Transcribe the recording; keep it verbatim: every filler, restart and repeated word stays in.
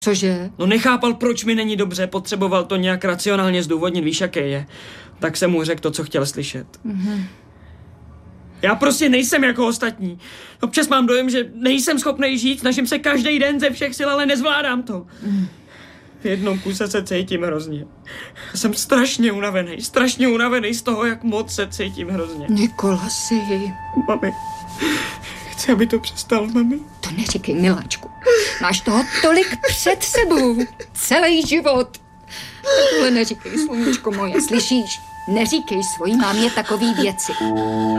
Cože? No nechápal, proč mi není dobře, potřeboval to nějak racionálně zdůvodnit, víš, jaké je. Tak jsem mu řekl to, co chtěl slyšet. Mhm. Já prostě nejsem jako ostatní. Občas mám dojem, že nejsem schopný žít, snažím se každý den ze všech sil, ale nezvládám to. Mhm. V jednom kuse se cítím hrozně. Jsem strašně unavený, strašně unavený z toho, jak moc se cítím hrozně. Nikolasi. Mami, chci, aby to přestal, mami. To neříkej, miláčku. Máš toho tolik před sebou. Celý život. Takhle neříkej, sluníčko moje, slyšíš? Neříkej svojí mámě takový věci.